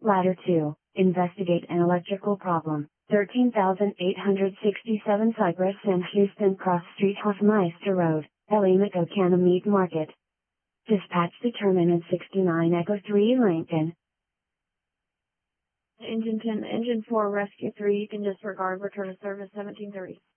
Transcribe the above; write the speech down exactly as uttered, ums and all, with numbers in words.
Ladder two, investigate an electrical problem. thirteen thousand eight hundred sixty-seven Cypress and Houston Cross Street, Hoffmeister Road, L A Macocana Meat Market. Dispatch determinant sixty-nine Echo three Lincoln. Engine ten, Engine four, Rescue three, you can disregard, return to service seventeen thirty.